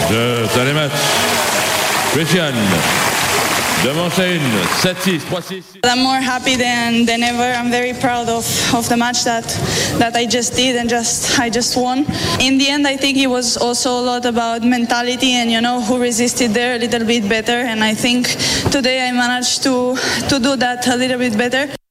de Talemat. Christian, de manche 1, 7-6, 3-6. I'm more happy than ever. I'm very proud of the match that I just did and I just won. In the end, I think it was also a lot about mentality and, you know, who resisted there a little bit better. And I think today I managed to do that a little bit better.